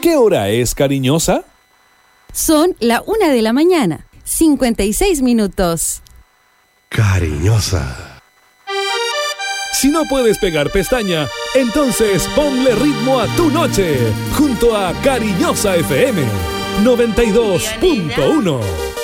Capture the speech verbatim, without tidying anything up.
¿Qué hora es, cariñosa? Son la una de la mañana, cincuenta y seis minutos. Cariñosa. Si no puedes pegar pestaña, entonces ponle ritmo a tu noche, junto a Cariñosa F M noventa y dos punto uno.